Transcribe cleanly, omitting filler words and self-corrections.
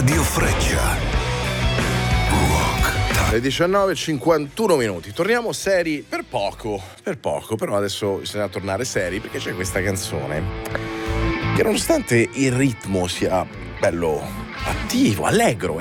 Radio Freccia. Le 19:51 minuti. Torniamo seri per poco, però adesso bisogna tornare seri perché c'è questa canzone che, nonostante il ritmo sia bello attivo, allegro,